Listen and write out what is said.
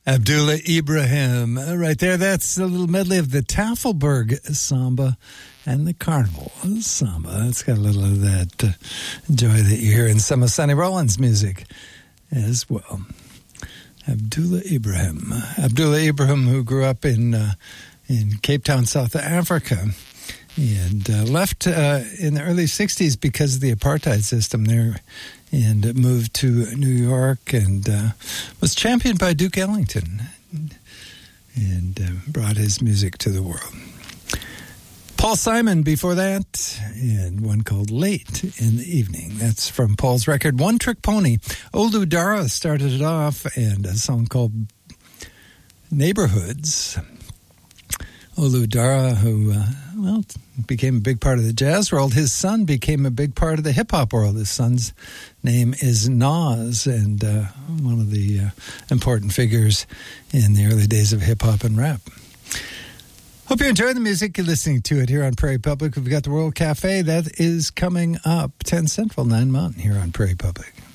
Abdullah Ibrahim, right there. That's a little medley of the Tafelberg Samba and the Carnival Samba. That's got a little of that joy that you hear in some of Sonny Rollins' music as well. Abdullah Ibrahim, who grew up in Cape Town, South Africa, and left in the early 60s because of the apartheid system there, and moved to New York and was championed by Duke Ellington and brought his music to the world. Paul Simon before that, and one called Late in the Evening. That's from Paul's record, One Trick Pony. Olu Dara started it off, and a song called Neighborhoods. Olu Dara, who, became a big part of the jazz world. His son became a big part of the hip-hop world. His son's name is Nas, and one of the important figures in the early days of hip-hop and rap. Hope you enjoy the music. You're listening to it here on Prairie Public. We've got the World Cafe. That is coming up 10 Central, 9 Mountain here on Prairie Public.